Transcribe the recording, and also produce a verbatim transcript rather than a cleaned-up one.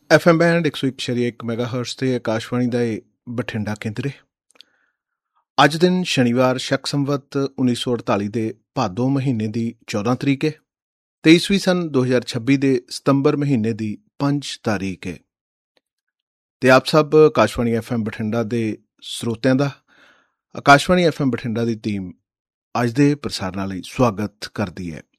F M band ਇੱਕ ਸੌ ਇੱਕ ਸ਼ਰੀ ਇੱਕ ਮੈਗਾਹਰਟਜ਼ ਤੇ ਆਕਾਸ਼ਵਾਣੀ ਦਾ ਇਹ ਬਠਿੰਡਾ ਕੇਂਦਰ ਹੈ। ਅੱਜ ਦਿਨ ਸ਼ਨੀਵਾਰ ਸ਼ਕ ਸੰਵਤ ਉੱਨੀ ਸੌ ਅੜਤਾਲੀ ਦੇ ਭਾਦੋ ਮਹੀਨੇ ਦੀ ਚੌਦਾਂ ਤਰੀਕ ਹੈ ਤੇ ਈਸਵੀ ਸਨ ਦੋ ਹਜ਼ਾਰ ਛੱਬੀ ਦੇ ਸਤੰਬਰ ਮਹੀਨੇ ਦੀ ਪੰਜ ਤਾਰੀਖ ਹੈ। ਤੇ ਆਪ ਸਭ ਆਕਾਸ਼ਵਾਣੀ ਐਫ ਐਮ ਬਠਿੰਡਾ ਦੇ ਸਰੋਤਿਆਂ ਦਾ ਆਕਾਸ਼ਵਾਣੀ ਐਫ ਐਮ ਬਠਿੰਡਾ ਦੀ ਟੀਮ ਅੱਜ ਦੇ ਪ੍ਰਸਾਰਨਾਂ ਲਈ ਸਵਾਗਤ ਕਰਦੀ ਹੈ।